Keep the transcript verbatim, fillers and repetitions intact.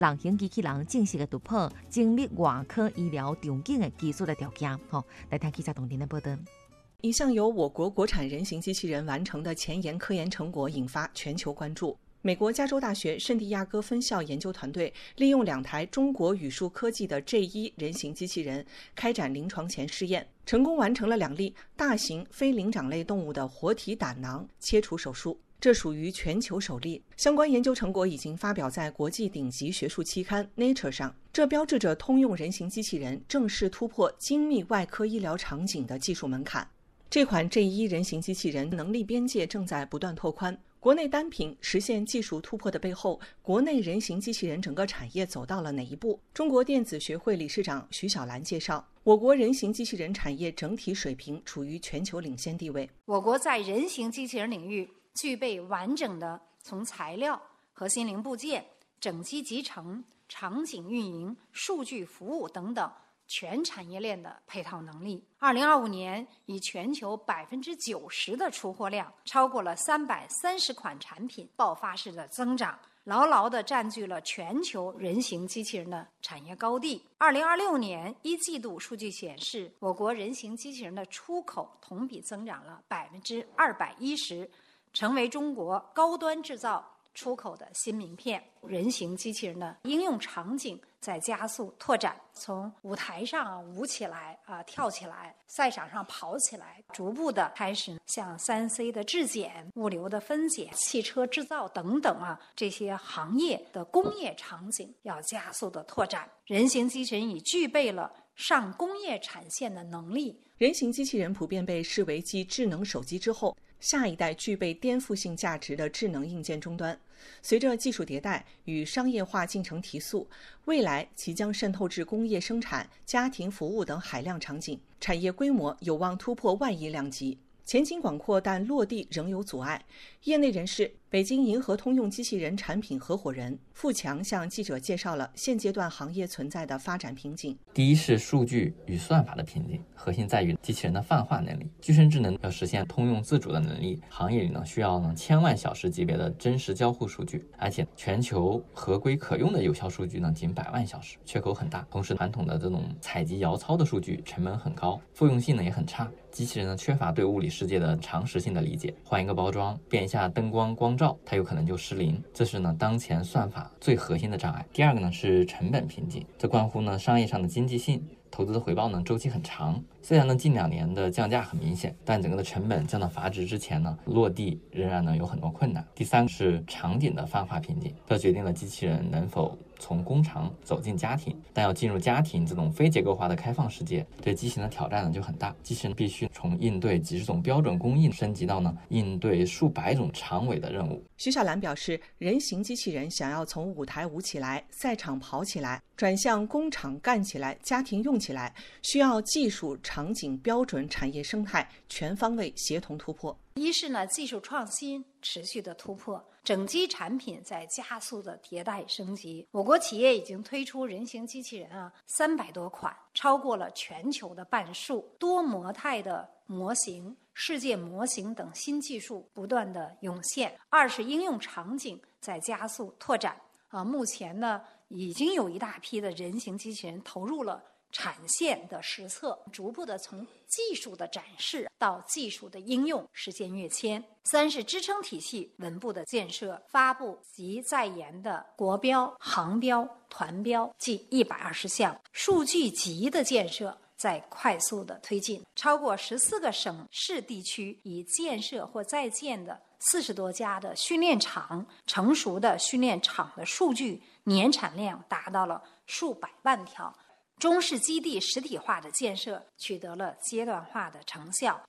人形机器人正式的突破精密外科医疗场景的技术的条件。好，来听记者董婷的报道。 一项由我国国产人形机器人完成的前沿科研成果引发全球关注。美国加州大学圣地亚哥分校研究团队利用两台中国语数科技的 J 一 人形机器人开展临床前试验，成功完成了两例大型非灵长类动物的活体胆囊切除手术，这属于全球首例。相关研究成果已经发表在国际顶级学术期刊 Nature 上，这标志着通用人形机器人正式突破精密外科医疗场景的技术门槛。这款 J 一 人形机器人能力边界正在不断拓宽，国内单品实现技术突破的背后，国内人形机器人整个产业走到了哪一步？中国电子学会理事长徐小兰介绍，我国人形机器人产业整体水平处于全球领先地位。 我国在人形机器人领域具备完整的从材料、核心零部件、整机集成、场景运营、数据服务等等全产业链的配套能力。二零二五年，以全球百分之九十的出货量，超过了三百三十款产品，爆发式的增长，牢牢地占据了全球人形机器人的产业高地。二零二六年一季度数据显示，我国人形机器人的出口同比增长了百分之二百一十，成为中国高端制造出口的新名片。人形机器人的应用场景在加速拓展，从舞台上啊舞起来啊跳起来，赛场上跑起来，逐步的开始向 三 C 的质检、物流的分解、汽车制造等等啊这些行业的工业场景要加速的拓展。人形机器人已具备了上工业产线的能力。 人形机器人普遍被视为继智能手机之后下一代具备颠覆性价值的智能硬件终端。随着技术迭代与商业化进程提速，未来其将渗透至工业生产、家庭服务等海量场景，产业规模有望突破万亿量级。前景广阔，但落地仍有阻碍。业内人士、北京银河通用机器人产品合伙人付强向记者介绍了现阶段行业存在的发展瓶颈。 第一是数据与算法的瓶颈，核心在于机器人的泛化能力。具身智能要实现通用自主的能力，行业里呢需要呢千万小时级别的真实交互数据，而且全球合规可用的有效数据呢仅百万小时，缺口很大。同时，传统的这种采集遥操的数据成本很高，复用性呢也很差。机器人呢缺乏对物理世界的常识性的理解，换一个包装，变一下灯光光照，它有可能就失灵。这是呢当前算法最核心的障碍。第二个呢是成本瓶颈，这关乎呢商业上的经济性，投资的回报呢周期很长。虽然呢近两年的降价很明显，但整个的成本降到阀值之前呢，落地仍然呢有很多困难。第三是场景的泛化瓶颈，这决定了机器人能否从工厂走进家庭，但要进入家庭这种非结构化的开放世界，对机器人的挑战呢就很大。机器人必须从应对几十种标准工艺升级到呢应对数百种长尾的任务。 徐小兰表示，人形机器人想要从舞台舞起来、赛场跑起来，转向工厂干起来、家庭用起来，需要技术、场景、标准、产业生态全方位协同突破。 一是呢技术创新持续的突破，整机产品在加速的迭代升级。我国企业已经推出人形机器人啊三百多款，超过了全球的半数。多模态的模型、世界模型等新技术不断的涌现。二是应用场景在加速拓展啊，目前呢已经有一大批的人形机器人投入了产线的实测，逐步的从技术的展示到技术的应用实现跃迁。三是支撑体系稳步的建设，发布及在研的国标、航标、团标计一百二十项，数据集的建设在快速的推进，超过十四个省市地区已建设或在建的四十多家的训练场，成熟的训练场的数据年产量达到了数百万条。中式基地实体化的建设取得了阶段化的成效，